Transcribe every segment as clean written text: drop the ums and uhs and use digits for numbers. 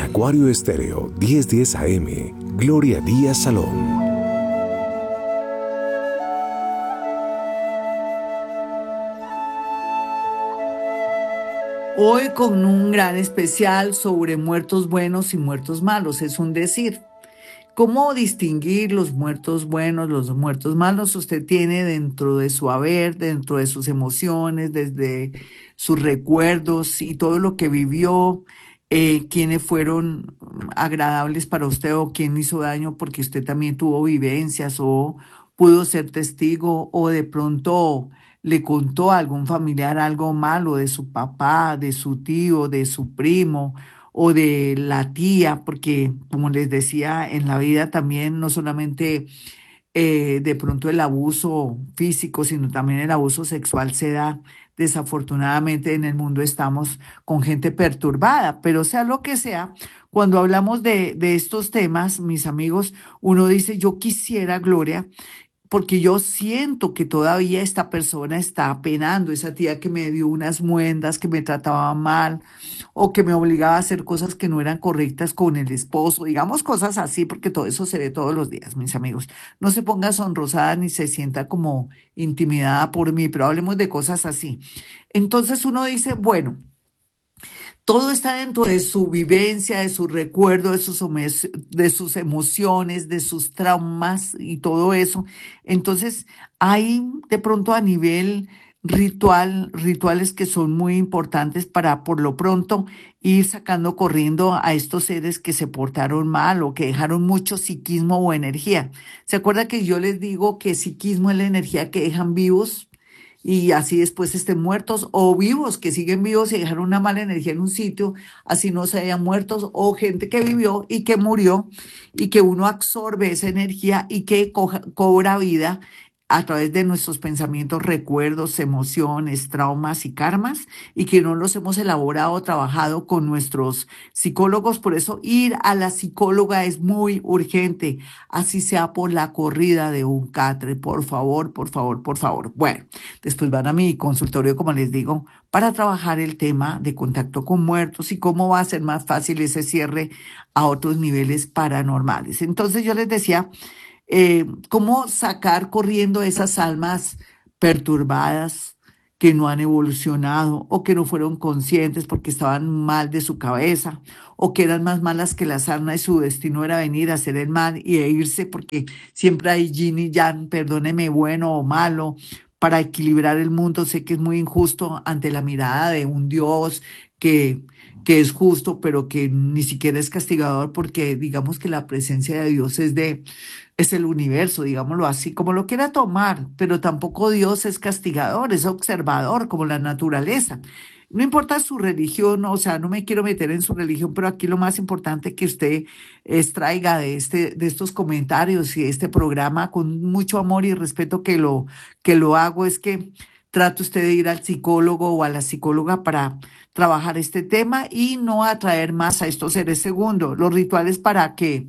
Acuario Estéreo 1010 AM, Gloria Díaz Salón. Hoy con un gran especial sobre muertos buenos y muertos malos, es un decir. ¿Cómo distinguir los muertos buenos, los muertos malos? Usted tiene dentro de su haber, dentro de sus emociones, desde sus recuerdos y todo lo que vivió, quiénes fueron agradables para usted o quién hizo daño porque usted también tuvo vivencias o pudo ser testigo o de pronto le contó a algún familiar algo malo de su papá, de su tío, de su primo o de la tía, porque como les decía, en la vida también no solamente de pronto el abuso físico, sino también el abuso sexual se da. Desafortunadamente en el mundo estamos con gente perturbada, pero sea lo que sea, cuando hablamos de estos temas, mis amigos, uno dice, yo quisiera, Gloria, porque yo siento que todavía esta persona está penando, esa tía que me dio unas muendas, que me trataba mal o que me obligaba a hacer cosas que no eran correctas con el esposo, digamos cosas así, porque todo eso se ve todos los días, mis amigos. No se ponga sonrosada ni se sienta como intimidada por mí, pero hablemos de cosas así. Entonces uno dice, bueno, todo está dentro de su vivencia, de su recuerdo, de sus emociones, de sus traumas y todo eso. Entonces, hay de pronto a nivel ritual, rituales que son muy importantes para por lo pronto ir sacando corriendo a estos seres que se portaron mal o que dejaron mucho psiquismo o energía. ¿Se acuerda que yo les digo que psiquismo es la energía que dejan vivos? Y así después estén muertos o vivos, que siguen vivos y dejaron una mala energía en un sitio, así no se hayan muertos, o gente que vivió y que murió y que uno absorbe esa energía y que cobra vida a través de nuestros pensamientos, recuerdos, emociones, traumas y karmas, y que no los hemos elaborado, trabajado con nuestros psicólogos. Por eso ir a la psicóloga es muy urgente, así sea por la corrida de un catre, por favor, por favor, por favor. Bueno. Después van a mi consultorio, como les digo, para trabajar el tema de contacto con muertos y cómo va a ser más fácil ese cierre a otros niveles paranormales. Entonces yo les decía, cómo sacar corriendo esas almas perturbadas que no han evolucionado o que no fueron conscientes porque estaban mal de su cabeza o que eran más malas que la sarna y su destino era venir a hacer el mal y irse porque siempre hay yin y yang, perdóneme, bueno o malo, para equilibrar el mundo. Sé que es muy injusto ante la mirada de un Dios que, que es justo, pero que ni siquiera es castigador porque digamos que la presencia de Dios es el universo, digámoslo así, como lo quiera tomar, pero tampoco Dios es castigador, es observador, como la naturaleza. No importa su religión, o sea, no me quiero meter en su religión, pero aquí lo más importante que usted extraiga de estos comentarios y de este programa con mucho amor y respeto que lo hago es que trate usted de ir al psicólogo o a la psicóloga para trabajar este tema y no atraer más a estos seres. Segundo, los rituales para que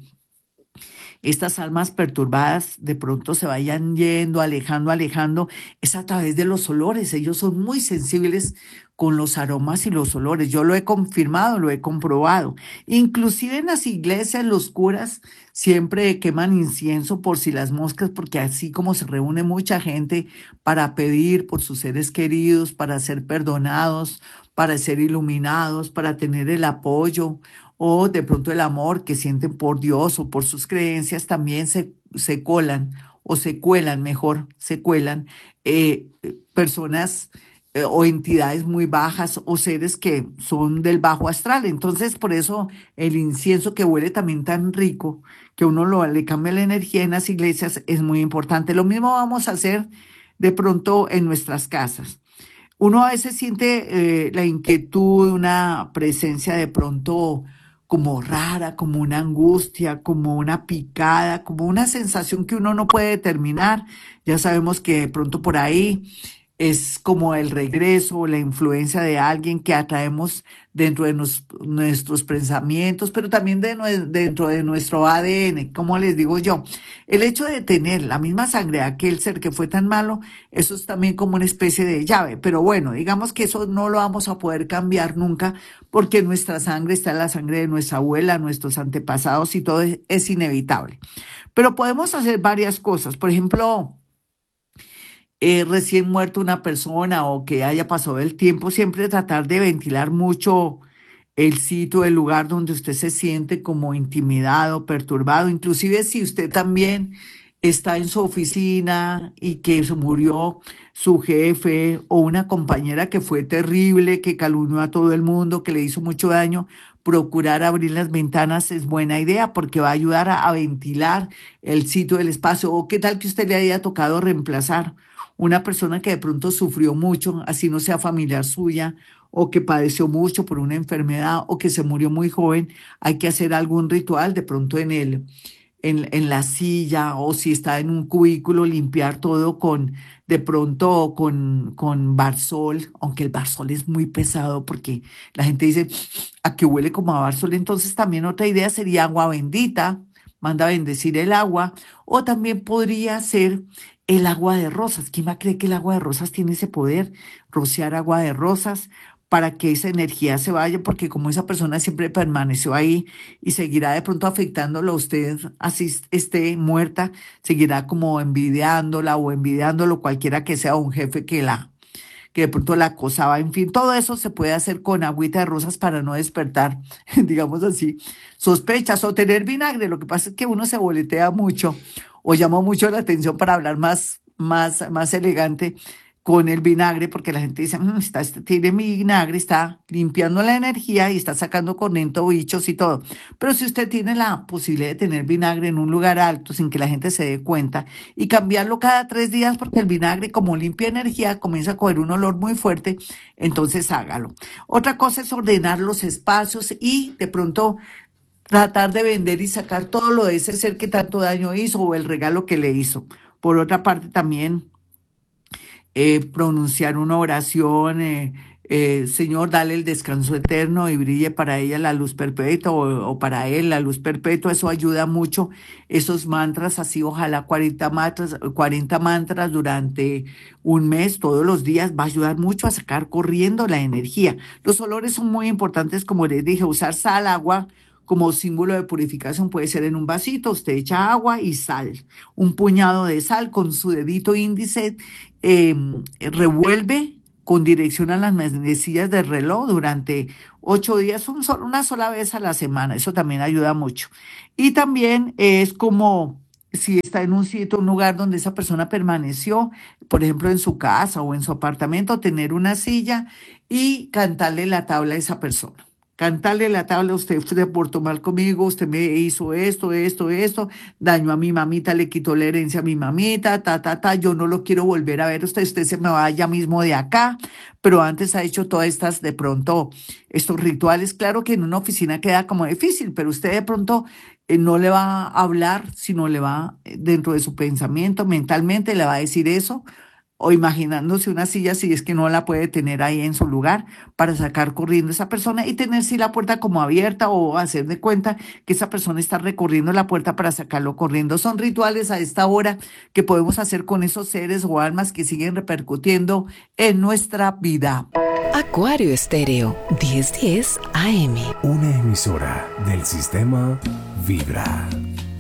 estas almas perturbadas de pronto se vayan yendo, alejando, alejando, es a través de los olores. Ellos son muy sensibles con los aromas y los olores. Yo lo he confirmado, lo he comprobado. Inclusive en las iglesias, los curas siempre queman incienso por si las moscas, porque así como se reúne mucha gente para pedir por sus seres queridos, para ser perdonados, para ser iluminados, para tener el apoyo o de pronto el amor que sienten por Dios o por sus creencias, también se colan o se cuelan, mejor, se cuelan personas o entidades muy bajas o seres que son del bajo astral. Entonces, por eso el incienso que huele también tan rico, que uno le cambia la energía en las iglesias, es muy importante. Lo mismo vamos a hacer de pronto en nuestras casas. Uno a veces siente la inquietud, una presencia de pronto como rara, como una angustia, como una picada, como una sensación que uno no puede determinar. Ya sabemos que de pronto por ahí es como el regreso o la influencia de alguien que atraemos dentro de nuestros pensamientos, pero también dentro de nuestro ADN, como les digo yo. El hecho de tener la misma sangre de aquel ser que fue tan malo, eso es también como una especie de llave, pero bueno, digamos que eso no lo vamos a poder cambiar nunca porque nuestra sangre está en la sangre de nuestra abuela, nuestros antepasados y todo es inevitable. Pero podemos hacer varias cosas, por ejemplo, recién muerto una persona o que haya pasado el tiempo, siempre tratar de ventilar mucho el sitio, el lugar donde usted se siente como intimidado, perturbado, inclusive si usted también está en su oficina y que se murió su jefe o una compañera que fue terrible, que calumnió a todo el mundo, que le hizo mucho daño, procurar abrir las ventanas es buena idea porque va a ayudar a ventilar el sitio, el espacio. O qué tal que usted le haya tocado reemplazar una persona que de pronto sufrió mucho, así no sea familiar suya, o que padeció mucho por una enfermedad, o que se murió muy joven, hay que hacer algún ritual, de pronto en la silla, o si está en un cubículo, limpiar todo de pronto con Barsol, aunque el Barsol es muy pesado porque la gente dice, a que huele como a Barsol. Entonces también otra idea sería agua bendita, manda a bendecir el agua, o también podría ser el agua de rosas. ¿Quién va a creer que el agua de rosas tiene ese poder? Rociar agua de rosas para que esa energía se vaya, porque como esa persona siempre permaneció ahí y seguirá de pronto afectándolo a usted, así esté muerta, seguirá como envidiándola o envidiándolo cualquiera que sea un jefe que de pronto la acosaba, en fin, todo eso se puede hacer con agüita de rosas para no despertar, digamos así, sospechas o tener vinagre. Lo que pasa es que uno se boletea mucho o llama mucho la atención para hablar más elegante con el vinagre, porque la gente dice, este tiene mi vinagre, está limpiando la energía y está sacando corriente, bichos y todo. Pero si usted tiene la posibilidad de tener vinagre en un lugar alto sin que la gente se dé cuenta y cambiarlo cada 3 días, porque el vinagre como limpia energía comienza a coger un olor muy fuerte, entonces hágalo. Otra cosa es ordenar los espacios y de pronto tratar de vender y sacar todo lo de ese ser que tanto daño hizo o el regalo que le hizo. Por otra parte, también pronunciar una oración, Señor, dale el descanso eterno y brille para ella la luz perpetua o para él la luz perpetua, eso ayuda mucho, esos mantras, así ojalá 40 mantras durante un mes, todos los días, va a ayudar mucho a sacar corriendo la energía. Los olores son muy importantes, como les dije, usar sal, agua. Como símbolo de purificación puede ser en un vasito, usted echa agua y sal, un puñado de sal con su dedito índice, eh, revuelve con dirección a las manecillas del reloj durante 8 días, una sola vez a la semana. Eso también ayuda mucho. Y también es como si está en un sitio, un lugar donde esa persona permaneció, por ejemplo, en su casa o en su apartamento, tener una silla y cantarle la tabla a esa persona. Cantarle la tabla, usted se portó mal conmigo, usted me hizo esto, daño a mi mamita, le quitó la herencia a mi mamita, yo no lo quiero volver a ver, usted se me va ya mismo de acá, pero antes ha hecho todas estas, de pronto, estos rituales. Claro que en una oficina queda como difícil, pero usted de pronto no le va a hablar, sino le va dentro de su pensamiento, mentalmente le va a decir eso o imaginándose una silla si es que no la puede tener ahí en su lugar para sacar corriendo esa persona y tener sí la puerta como abierta o hacer de cuenta que esa persona está recorriendo la puerta para sacarlo corriendo. Son rituales a esta hora que podemos hacer con esos seres o almas que siguen repercutiendo en nuestra vida. Acuario Estéreo, 1010 AM. Una emisora del sistema Vibra.